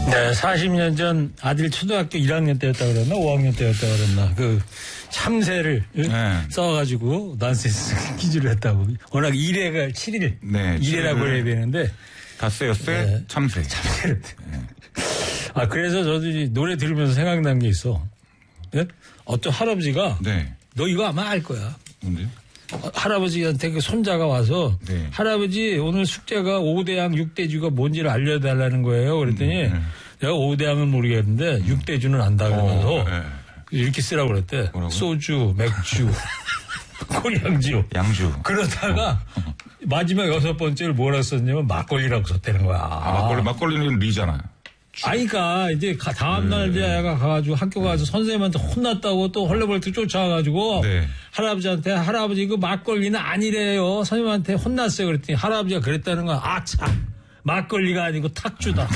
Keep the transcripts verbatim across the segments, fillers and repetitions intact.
네, 사십 년 전 아들 초등학교 일 학년 때였다 그랬나 오 학년 때였다 그랬나 그 참새를 네. 써가지고 난센스 퀴즈를 했다고. 워낙 일 회가 칠 일 네, 일 회라고 해야 되는데 닷새였어요. 네. 참새. 참새를. 네. 아 그래서 저도 노래 들으면서 생각난 게 있어. 네? 어떤 할아버지가 네. 너 이거 아마 알 거야. 뭔데요? 할아버지한테 그 손자가 와서 네. 할아버지 오늘 숙제가 오 대양 육 대주가 뭔지를 알려달라는 거예요. 그랬더니 음, 네. 내가 오 대양은 모르겠는데 음. 육 대주는 안다 그러면서 어, 네. 이렇게 쓰라고 그랬대. 뭐라고? 소주, 맥주, 고량주. 양주. 그러다가 어. 마지막 여섯 번째를 뭐라고 썼냐면 막걸리라고 썼다는 거야. 아, 막걸리, 막걸리는 리잖아요. 아이가 이제 다음날 이제 애가 가가지고 학교 가서 네. 선생님한테 혼났다고 또 헐레벌떡 쫓아와가지고 네. 할아버지한테 할아버지 그 막걸리는 아니래요. 선생님한테 혼났어요. 그랬더니 할아버지가 그랬다는 거야. 아 참 막걸리가 아니고 탁주다.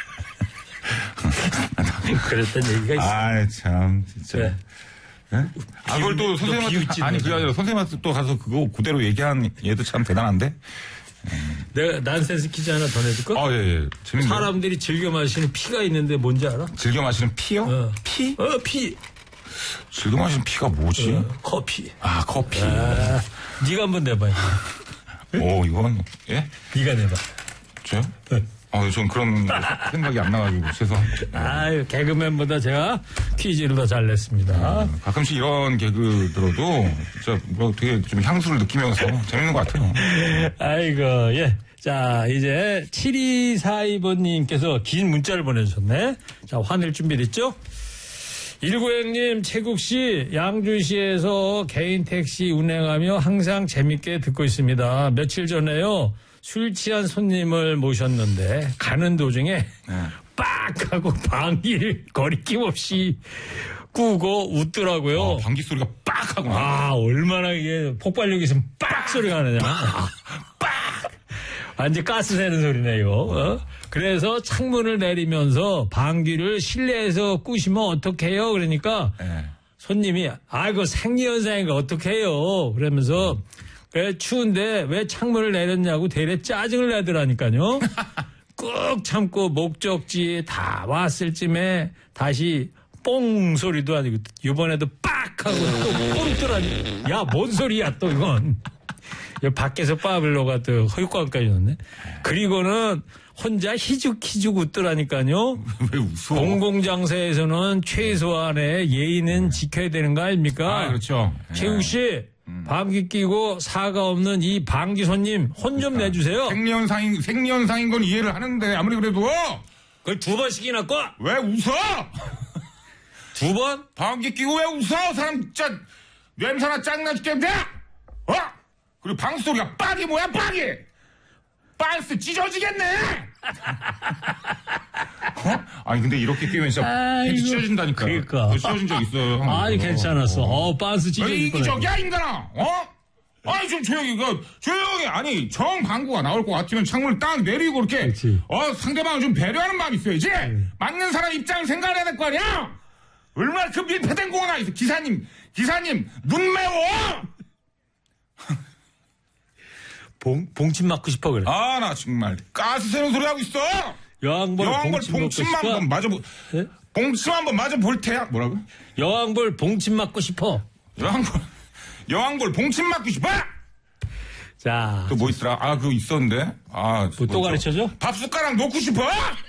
그랬던 얘기가 있어. 아 참 진짜. 네. 네? 아 그걸 또 선생님한테 아니 그게 아니라 선생님한테 또 가서 그거 그대로 얘기한 얘도 참 대단한데. 내가 난센스 퀴즈 하나 더 내줄까? 아, 예, 예. 재밌네요. 사람들이 즐겨 마시는 피가 있는데 뭔지 알아? 즐겨 마시는 피요? 어. 피? 어, 피. 즐겨 마시는 피가 뭐지? 어, 커피. 아, 커피. 아, 네가 한번 내봐요. 오, 이건, 예? 네가 내봐. 저요? 네. 아, 전 그런 생각이 안 나가지고, 죄송합니다. 아유, 개그맨보다 제가 퀴즈를 더 잘 냈습니다. 네, 가끔씩 이런 개그 들어도, 진짜 뭐 되게 좀 향수를 느끼면서 재밌는 것 같아요. 아이고, 예. 자, 이제 칠이사이 번님께서 긴 문자를 보내주셨네. 자, 화낼 준비 됐죠? 일구행님, 채국씨, 양주시에서 개인 택시 운행하며 항상 재밌게 듣고 있습니다. 며칠 전에요. 술 취한 손님을 모셨는데 가는 도중에 네. 빡 하고 방귀를 거리낌 없이 꾸고 웃더라고요. 어, 방귀 소리가 빡 하고. 아 얼마나 이게 폭발력이 있으면 빡 소리가 나냐. 빡. 빡. 완전 가스 새는 소리네 이거. 어? 그래서 창문을 내리면서 방귀를 실내에서 꾸시면 어떡해요? 그러니까 네. 손님이 아 이거 생리현상인가 어떡해요? 그러면서 왜 추운데 왜 창문을 내렸냐고 되레 짜증을 내더라니까요. 꾹 참고 목적지에 다 왔을 쯤에 다시 뽕 소리도 아니고 이번에도 빡 하고 또 뽕 뜨라니. 야, 뭔 소리야 또 이건. 밖에서 빠블로가 또 허육광까지 넣네. 그리고는 혼자 희죽희죽 웃더라니까요. 왜 웃어? 공공장소에서는 최소한의 예의는 지켜야 되는 거 아닙니까? 아, 그렇죠. 최욱 씨. 음. 방귀 끼고 사과 없는 이 방귀 손님 혼 좀 내주세요. 생리현상인, 생리현상인 건 이해를 하는데 아무리 그래도 그걸 두 번씩이나 꺼? 왜 웃어? 두 번? 방귀 끼고 왜 웃어? 사람 진짜 냄새나 짱나 죽겠는데? 어? 그리고 방귀 소리가 빡이 뭐야 빡이? 빤스 찢어지겠네. 어? 아니 근데 이렇게 끼면 진짜 팬티 찢어진다니까. 그러니까. 찢어진 적 있어요. 아니 괜찮았어. 어, 어 빤스 찢어질 뻔. 이기적이야 인간아. 어? 아니 좀 조용히 그 조용히 아니 정 방구가 나올 것 같으면 창문을 딱 내리고 이렇게 그렇지. 어 상대방을 좀 배려하는 마음이 있어야지. 음. 맞는 사람 입장을 생각해야 될 거 아니야. 얼마나 그 밀폐된 공원아 있어. 기사님 기사님 눈 매워. 봉, 봉침 맞고 싶어 그래. 아, 나 정말 가스 새는 소리 하고 있어. 여왕벌, 여왕벌 봉침 한번 맞아 보. 네? 봉침 한번 맞아 볼 테야. 뭐라고? 여왕벌 봉침 맞고 싶어. 여왕벌 여왕벌 봉침 맞고 싶어. 자, 또 뭐 있더라? 아, 그거 있었는데. 아, 뭐 또 가르쳐줘? 밥 숟가락 놓고 싶어.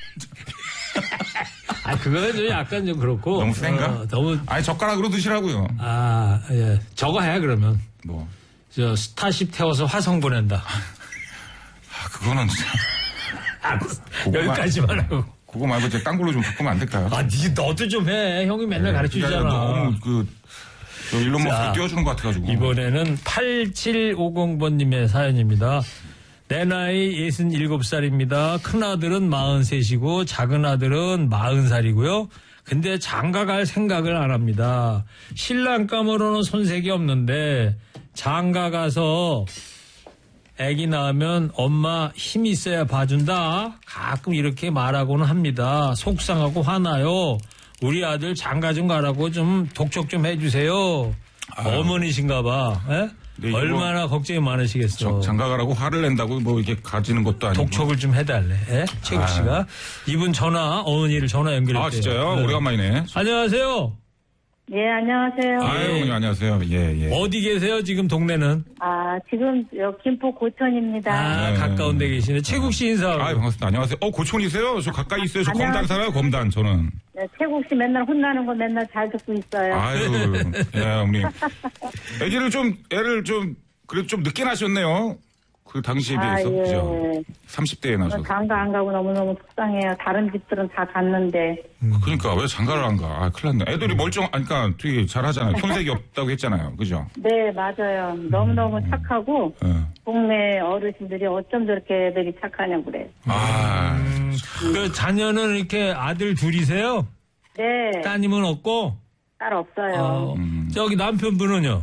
아, 그거는 좀 약간 좀 그렇고. 너무 센가? 어, 너무. 아니 젓가락으로 드시라고요. 아, 예. 저거 해 그러면. 뭐. 저 스타쉽 태워서 화성 보낸다. 아, 그거는 진짜. 아, 여기까지만 하고. 그거 말고 이제 딴 걸로 좀 바꾸면 안 될까요? 아, 니 너도 좀 해. 형이 맨날 네, 가르쳐주잖아. 너무 그 일론 머스크 띄워주는 것 같아가지고. 이번에는 팔칠오공 번님의 사연입니다. 내 나이 예순일곱 살입니다. 큰아들은 마흔셋이고 작은아들은 마흔 살이고요. 근데 장가 갈 생각을 안 합니다. 신랑감으로는 손색이 없는데 장가 가서 아기 낳으면 엄마 힘 있어야 봐준다. 가끔 이렇게 말하고는 합니다. 속상하고 화나요. 우리 아들 장가 좀 가라고 좀 독촉 좀 해주세요. 아유. 어머니신가 봐. 에? 네, 얼마나 걱정이 많으시겠어. 장가가라고 화를 낸다고 뭐 이렇게 가지는 것도 아니고. 독촉을 좀 해달래. 예? 최국 씨가. 아. 이분 전화, 어머니를 전화 연결했대요. 아, 진짜요? 네. 오래간만이네. 안녕하세요. 예, 안녕하세요. 아유, 예. 어머니 안녕하세요. 예, 예. 어디 계세요, 지금 동네는? 아, 지금 여 김포 고천입니다. 아, 네. 가까운 데 계시네. 최국 씨 인사. 아유, 반갑습니다. 안녕하세요. 어, 고촌이세요? 저 가까이 있어요. 저 안녕하세요. 검단 살아요, 검단, 저는. 네, 최국 씨 맨날 혼나는 거 맨날 잘 듣고 있어요. 아유, 예, 어머니. 애기를 좀, 애를 좀, 그래도 좀 늦게 낳으셨네요. 그 당시에 아, 비해서. 예. 그죠? 삼십 대에 나서. 장가 안 가고 너무너무 속상해요. 다른 집들은 다 갔는데. 그러니까 왜 장가를 안 가? 아, 큰일 났네. 애들이 멀쩡, 아니, 그러니까 되게 잘하잖아요. 손색이 없다고 했잖아요. 그죠? 네, 맞아요. 너무너무 착하고 예. 동네 어르신들이 어쩜 저렇게 애들이 착하냐고 그래. 아, 음, 그 자녀는 이렇게 아들 둘이세요? 네, 따님은 없고? 딸 없어요. 어, 음. 저기 남편분은요?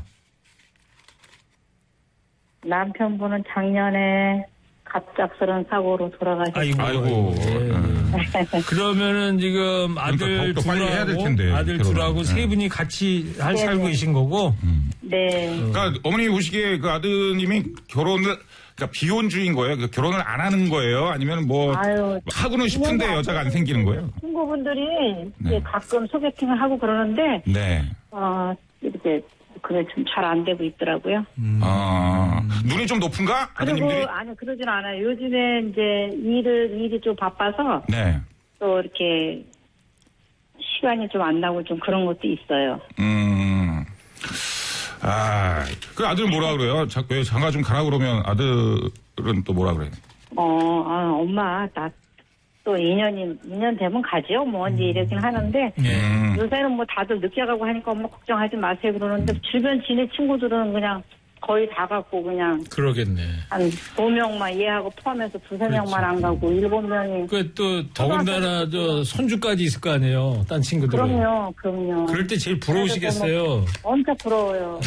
남편분은 작년에 갑작스런 사고로 돌아가셨어요. 아이고. 아이고. 예. 예. 그러면은 지금 아들 더욱더 빨리 해야 될 둘하고, 텐데, 아들 결혼은. 둘하고 세 네. 분이 같이 할 네, 살고 네. 계신 거고? 네. 그러니까 어머니 보시기에 그 아드님이 결혼을 그러니까 비혼주의인 거예요. 그러니까 결혼을 안 하는 거예요. 아니면 뭐 아유, 하고는 싶은데 여자가 안 생기는 거예요. 친구분들이 네. 이제 가끔 소개팅을 하고 그러는데 네. 어 이렇게 그게 좀 잘 안 되고 있더라고요. 아 눈이 좀 높은가 그리고 아드님들이? 아니 그러진 않아요. 요즘에 이제 일을 일이 좀 바빠서 네. 또 이렇게 시간이 좀 안 나고 좀 그런 것도 있어요. 음. 아, 그 아들은 뭐라 그래요? 자, 왜 장가 좀 가라 그러면 아들은 또 뭐라 그래요? 어, 아, 엄마 나 또 이 년이 이 년 되면 가지요. 뭐 이제 이러긴 하는데 예. 음. 요새는 뭐 다들 늦게 가고 하니까 엄마 걱정하지 마세요 그러는데 주변 지네 친구들은 그냥 거의 다 갔고 그냥 그러겠네. 한 두 명만 얘하고 포함해서 두세 명만 안 가고 일곱 명이. 그 또 더군다나 저 손주까지 있을 거 아니에요. 딴 친구들. 그럼요, 그럼요. 그럴 때 제일 부러우시겠어요. 엄청 부러워요.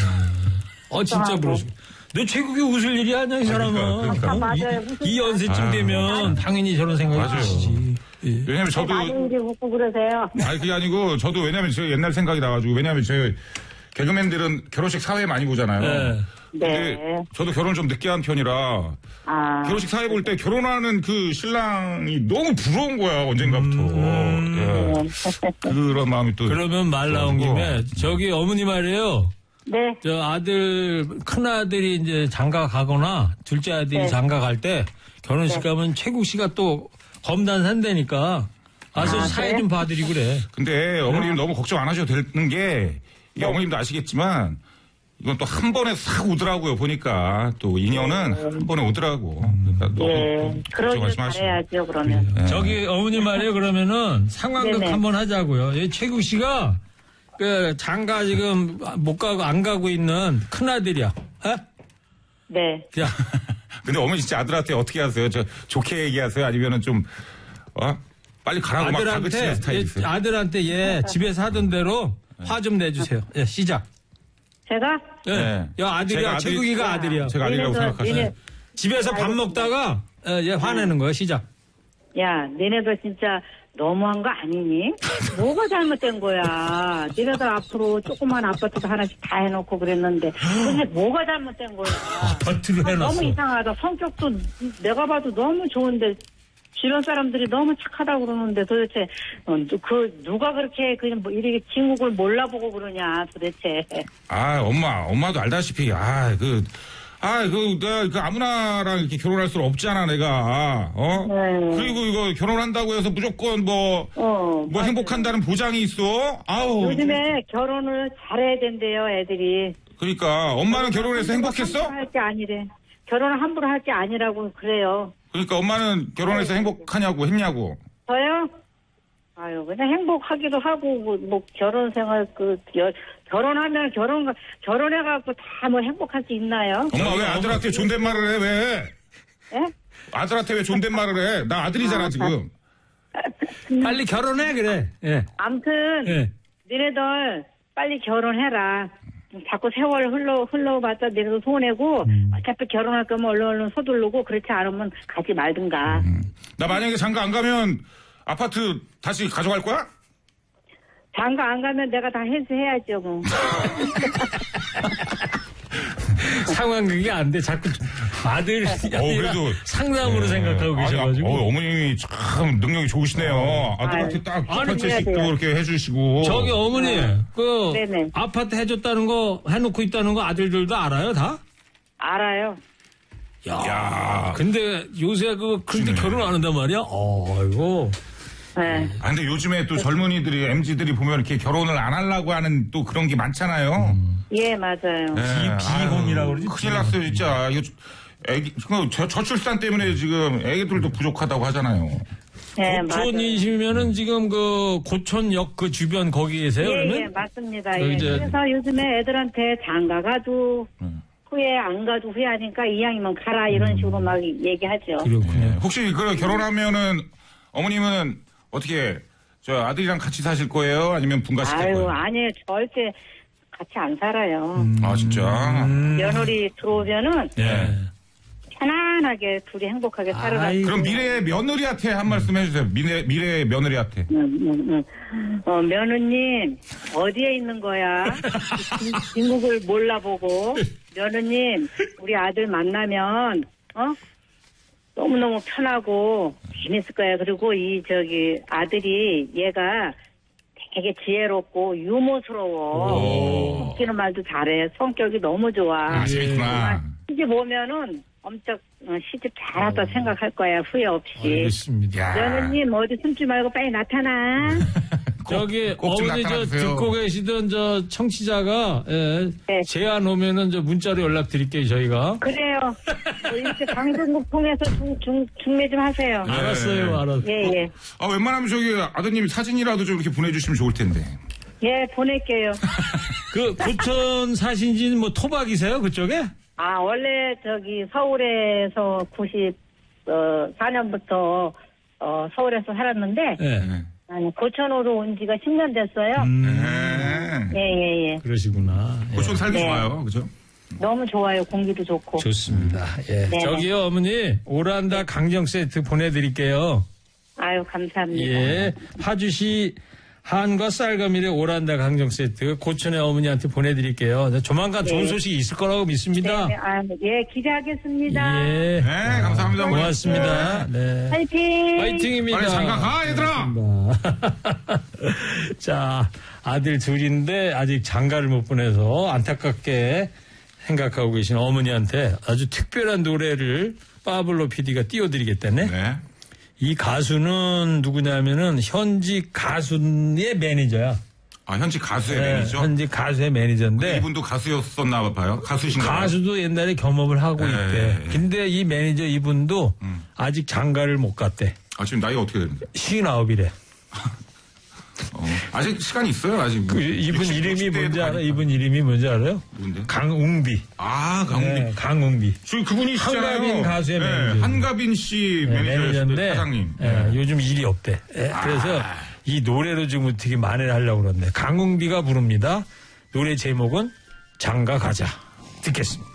어 진짜 부러우시. 너 최국이 웃을 일이 아니야 이 사람은. 그러니까, 그러니까. 아, 어? 맞아요. 이, 이 연세쯤 아. 되면 당연히 저런 생각이 맞아요. 드시지. 예. 왜냐면 저도 많이 이제 웃고 그러세요. 아니 그게 아니고 저도 왜냐면 제 옛날 생각이 나가지고 왜냐면 제 개그맨들은 결혼식 사회 많이 보잖아요. 네. 근데 네. 저도 결혼 좀 늦게 한 편이라 아, 결혼식 사회 볼 때 결혼하는 그 신랑이 너무 부러운 거야 언젠가부터. 예. 그런 마음이 또. 그러면 말 나온 그래가지고. 김에 저기 어머니 말이에요. 네, 저 아들 큰 아들이 이제 장가 가거나 둘째 아들이 네. 장가 갈 때 결혼식 네. 가면 최국 씨가 또 검단 산다니까 아서 아, 사회 그래요? 좀 봐드리고 그래. 근데 어머님 너무 걱정 안 하셔도 되는 게 이게 어머님도 아시겠지만 이건 또 한 번에 싹 오더라고요 보니까 또 인연은 한 번에 오더라고. 그러니까 너무 예, 또 그러길 걱정하지 마시고. 잘해야죠 그러면. 네. 저기 어머니 말이에요. 그러면은 상황극 네네. 한번 하자고요. 이 최국 씨가 그 장가 지금 못 가고 안 가고 있는 큰 아들이야. 어? 네, 자, 근데 어머니 진짜 아들한테 어떻게 하세요? 저 좋게 얘기하세요? 아니면은 좀 어? 빨리 가라고 막 다그치는 아들한테 스타일 얘, 있어요? 아들한테 얘 집에서 하던 대로 화 좀 내주세요. 예, 시작. 제가 예. 네. 야 아들이야. 제가 아들- 최국이가 아들이야. 제가 아들이라고 니네도- 생각하세요. 니네- 집에서 밥 먹다가 어, 얘 화내는 거예요. 시작. 야, 니네들 진짜 너무한 거 아니니? 뭐가 잘못된 거야? 니네들 앞으로 조그만 아파트도 하나씩 다 해놓고 그랬는데 근데 뭐가 잘못된 거야? 버트로 해놨어. 너무 이상하다. 성격도 내가 봐도 너무 좋은데 주변 사람들이 너무 착하다고 그러는데 도대체 어, 누- 그 누가 그렇게 그냥 뭐 이렇게 진국을 몰라보고 그러냐 도대체. 아, 엄마, 엄마도 알다시피, 아, 그, 아, 그, 내가 그 아무나랑 이렇게 결혼할 수는 없잖아, 내가. 어? 네. 그리고 이거 결혼한다고 해서 무조건 뭐, 어, 뭐 맞아요. 행복한다는 보장이 있어? 아우. 요즘에 결혼을 잘해야 된대요, 애들이. 그러니까, 엄마는 결혼해서 행복했어? 함부로 할 게 아니래. 결혼을 함부로 할 게 아니라고 그래요. 그러니까 엄마는 결혼해서 행복하냐고 했냐고. 저요? 아유, 그냥 행복하기도 하고, 뭐, 뭐 결혼 생활, 그, 여, 결혼하면 결혼, 결혼해갖고 다 뭐 행복할 수 있나요? 엄마 왜 아들한테 존댓말을 해, 왜? 예? 아들한테 왜 존댓말을 해? 나 아들이잖아, 지금. 빨리 결혼해 그래. 예. 암튼, 예. 니네들 빨리 결혼해라. 자꾸 세월 흘러, 흘러봤자 니네도 손해고, 음. 어차피 결혼할 거면 얼른 얼른 서두르고, 그렇지 않으면 가지 말든가. 나 만약에 장가 안 가면 아파트 다시 가져갈 거야? 장가 안 가면 내가 다 해소해야죠, 뭐. 상황극이 안 돼. 자꾸 아들 어, 그래도 상담으로 생각하고 아니, 계셔가지고. 어, 어머님이 참 능력이 좋으시네요. 아들한테 아유, 딱 첫 아니, 번째씩도 해야 돼요. 이렇게 해주시고. 저기 어머니, 그 네네. 아파트 해줬다는 거 해놓고 있다는 거 아들들도 알아요 다? 알아요. 야, 야. 근데 요새 그 근데 그러네. 결혼 안 한단 말이야? 어, 이거 네. 아, 근데 요즘에 또 젊은이들이, 엠지들이 보면 이렇게 결혼을 안 하려고 하는 또 그런 게 많잖아요. 예, 맞아요. 네. 비혼이라고 아유, 그러지? 큰일 났어요, 진짜. 이거 애기, 그 저, 저출산 때문에 지금 애기들도 부족하다고 하잖아요. 네, 맞아요. 고촌이시면은 지금 그 고촌역 그 주변 거기 계세요? 예, 그러면? 예, 맞습니다. 어, 예. 이제- 그래서 요즘에 애들한테 장가 가도 음. 후회 안 가도 후회하니까 이왕이면 가라 이런 식으로 막 얘기하죠. 그렇군요. 네. 혹시 그 결혼하면은 어머님은 어떻게 저 아들이랑 같이 사실 거예요? 아니면 분가시킬 아유, 거예요? 아니에요. 절대 같이 안 살아요. 아 진짜. 음. 며느리 들어오면은 예. 편안하게 둘이 행복하게 살아가. 아이고. 그럼 미래의 며느리한테 한 말씀 해주세요. 미래 미래의 며느리한테. 음, 음, 음. 어, 며느님 어디에 있는 거야? 진- 진국을 몰라보고 며느님 우리 아들 만나면 어 너무너무 편하고 재밌을 거야. 그리고 이 저기 아들이 얘가 되게 지혜롭고 유머스러워. 웃기는 말도 잘해. 성격이 너무 좋아. 아 재밌구나. 시집 오면은 엄청 어, 시집 잘하다 생각할 거야. 후회 없이. 알겠습니다. 야. 며느님 어디 숨지 말고 빨리 나타나. 저기 꼭좀 어머니 저 나타나주세요. 듣고 계시던 저 청취자가 예, 네. 제안 오면은 저 문자로 연락 드릴게요 저희가. 그래요. 뭐 이렇게 방송국 통해서 중, 중, 중매 좀 하세요. 네. 알았어요, 알았어요. 예, 예. 아 웬만하면 저기 아드님 사진이라도 좀 이렇게 보내주시면 좋을 텐데. 예, 보낼게요. 그 고촌 사신지는 뭐 토박이세요 그쪽에? 아, 원래 저기 서울에서 구십사 년부터 어, 서울에서 살았는데 예. 네. 아니, 고천으로 온 지가 십 년 됐어요. 네. 예, 예, 예. 그러시구나. 예. 고촌 살기 네. 좋아요, 그죠? 너무 좋아요. 공기도 좋고. 좋습니다. 예. 네. 저기요 어머니 오란다 강정 세트 보내드릴게요. 아유, 감사합니다. 예. 파주시 한과 쌀가밀의 오란다 강정 세트 고촌의 어머니한테 보내드릴게요. 조만간 좋은 네. 소식이 있을 거라고 믿습니다. 네, 아, 예, 기대하겠습니다. 예. 네, 감사합니다. 어머니. 고맙습니다. 네. 화이팅! 파이팅입니다. 빨리 장가 가, 얘들아! 자, 아들 둘인데 아직 장가를 못 보내서 안타깝게 생각하고 계신 어머니한테 아주 특별한 노래를 파블로 피디가 띄워드리겠다네. 네. 이 가수는 누구냐면은 현직 가수의 매니저야. 아, 현직 가수의 네, 매니저? 현직 가수의 매니저인데 이분도 가수였었나 봐요. 가수신가요? 가수도 옛날에 겸업을 하고 네, 있대. 네. 근데 이 매니저 이분도 음. 아직 장가를 못 갔대. 아, 지금 나이가 어떻게 되는데? 쉰아홉이래. 어, 아직 시간이 있어요, 아직. 그 이분 육십, 이름이 육십 대에도 뭔지 알아? 가니까. 이분 이름이 뭔지 알아요? 누군데? 강웅비. 아, 강훈이. 네, 강웅비. 저 그분이시잖아요. 한가빈 가수의 매니저. 한가빈 씨 네, 매니저였는데 매니저인데 사장님. 예, 네. 요즘 일이 없대. 예, 그래서 이 노래로 지금 어떻게 만회를 하려고 그러는데 강웅비가 부릅니다. 노래 제목은 장가 가자. 듣겠습니다.